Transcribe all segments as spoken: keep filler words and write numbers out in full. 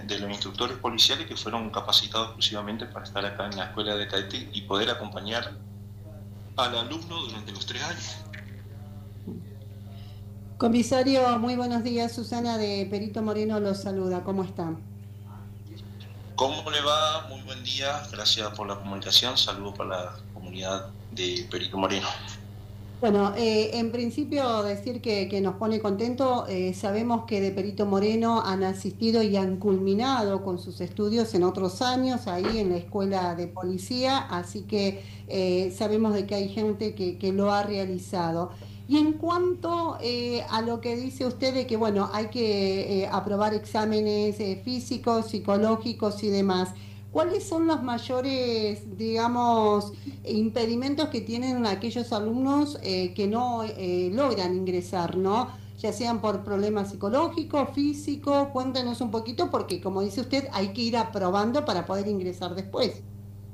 de, de los instructores policiales que fueron capacitados exclusivamente para estar acá en la escuela de cadete y poder acompañar al alumno durante los tres años. Comisario, muy buenos días. Susana de Perito Moreno los saluda. ¿Cómo está? ¿Cómo le va? Muy buen día. Gracias por la comunicación. Saludos para la comunidad de Perito Moreno. Bueno, eh, en principio decir que, que nos pone contento. Eh, sabemos que de Perito Moreno han asistido y han culminado con sus estudios en otros años, ahí en la escuela de policía, así que eh, sabemos de que hay gente que, que lo ha realizado. Y en cuanto eh, a lo que dice usted de que, bueno, hay que eh, aprobar exámenes eh, físicos, psicológicos y demás, ¿cuáles son los mayores, digamos, impedimentos que tienen aquellos alumnos eh, que no eh, logran ingresar, ¿no? Ya sean por problemas psicológicos, físicos? Cuéntenos un poquito porque, como dice usted, hay que ir aprobando para poder ingresar después.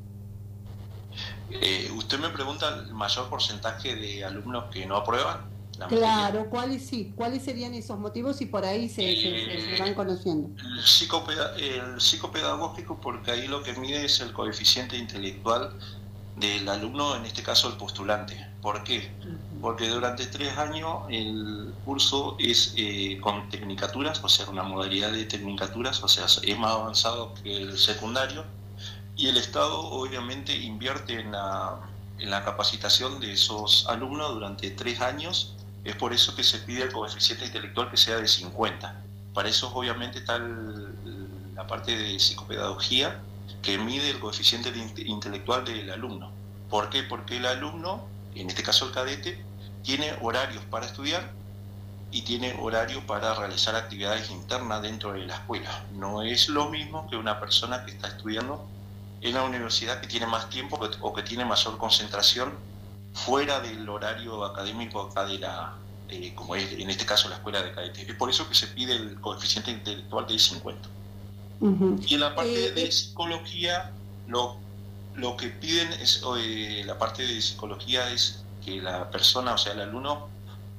Eh, usted me pregunta el mayor porcentaje de alumnos que no aprueban la materia. Claro, ¿cuáles sí? ¿Cuáles serían esos motivos? Y por ahí se, se, se, se van Eh, conociendo. el, psicopeda el psicopedagógico, porque ahí lo que mide es el coeficiente intelectual del alumno, en este caso el postulante. ¿Por qué? Uh-huh. Porque durante tres años el curso es eh, con tecnicaturas, o sea, una modalidad de tecnicaturas, o sea, es más avanzado que el secundario, y el Estado obviamente invierte en la, en la capacitación de esos alumnos durante tres años. Es por eso que se pide el coeficiente intelectual que sea de cincuenta. Para eso obviamente está el, la parte de psicopedagogía, que mide el coeficiente intelectual del alumno. ¿Por qué? Porque el alumno, en este caso el cadete, tiene horarios para estudiar y tiene horario para realizar actividades internas dentro de la escuela. No es lo mismo que una persona que está estudiando en la universidad, que tiene más tiempo o que tiene mayor concentración fuera del horario académico acá de la, eh, como es en este caso la escuela de cadete. Es por eso que se pide el coeficiente intelectual de cincuenta. Uh-huh. Y en la parte Eh, de eh, psicología, lo, lo que piden es, eh, la parte de psicología es que la persona, o sea, el alumno,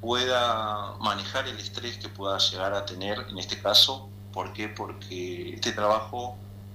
pueda manejar el estrés que pueda llegar a tener en este caso. ¿Por qué? Porque este trabajo,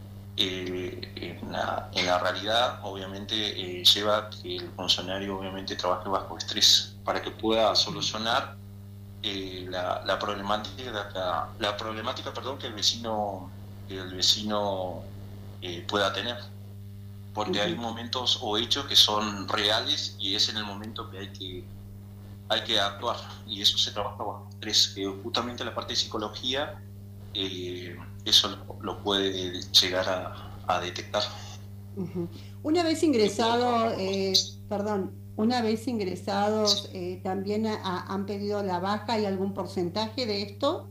eh, en, la, en la realidad, obviamente, eh, lleva a que el funcionario, obviamente, trabaje bajo estrés para que pueda solucionar eh, la, la problemática, la, la problemática, perdón, que el vecino, que el vecino eh, pueda tener. Porque hay uh-huh. momentos o hechos que son reales y es en el momento que hay que hay que actuar, y eso se trabaja bajo estrés, que justamente la parte de psicología, eh, eso lo, lo puede llegar a, a detectar. Uh-huh. Una vez ingresado, eh, perdón, una vez ingresados, eh, ¿también a- han pedido la baja? ¿Hay algún porcentaje de esto?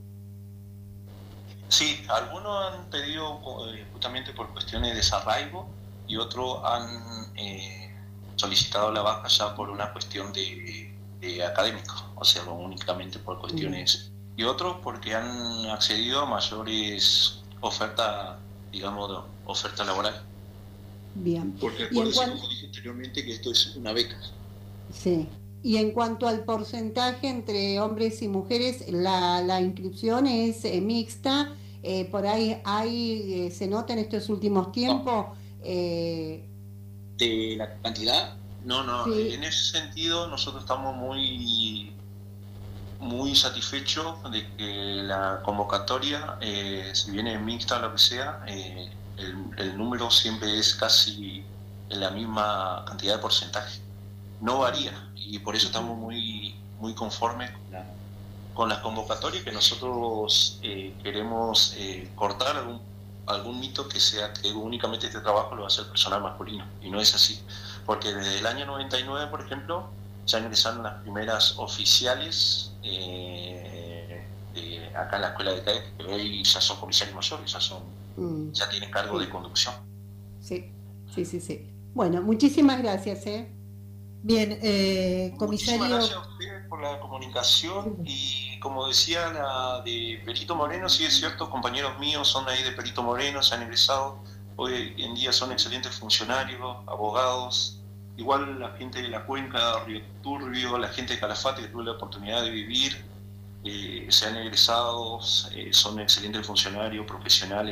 Sí, algunos han pedido eh, justamente por cuestiones de desarraigo y otros han eh, solicitado la baja ya por una cuestión de, de académico, o sea, únicamente por cuestiones, uh-huh. Y otros porque han accedido a mayores ofertas, digamos, oferta laboral. Bien. Porque Y en acuérdense, cuan- como dije anteriormente, que esto es una beca. sí. Y en cuanto al porcentaje entre hombres y mujeres, la, la inscripción es eh, mixta. Eh, por ahí hay, eh, se nota en estos últimos No. tiempos. eh, De la cantidad, no, no, en sí. ese sentido nosotros estamos muy muy satisfechos de que la convocatoria, eh, si viene mixta o lo que sea, eh, el, el número siempre es casi en la misma cantidad de porcentaje. No varía, y por eso estamos muy, muy conformes con, la, con las convocatorias, que nosotros eh, queremos eh, cortar algún, algún mito que sea que únicamente este trabajo lo va a hacer personal masculino, y no es así. Porque desde el año noventa y nueve, por ejemplo, ya ingresaron las primeras oficiales eh, de, acá en la escuela de cadete, que hoy ya son policiales mayores, ya son, Mm, ya tienen cargo sí, de conducción. sí, sí, sí, sí. Bueno, muchísimas gracias, ¿eh? Bien, eh, Muchísimas gracias comisario. a ustedes por la comunicación, y como decía la de Perito Moreno, sí es cierto, compañeros míos son ahí de Perito Moreno, se han ingresado, hoy en día son excelentes funcionarios, abogados, igual la gente de la Cuenca, Río Turbio, la gente de Calafate que tuve la oportunidad de vivir, eh, se han egresado, eh, son excelentes funcionarios, profesionales.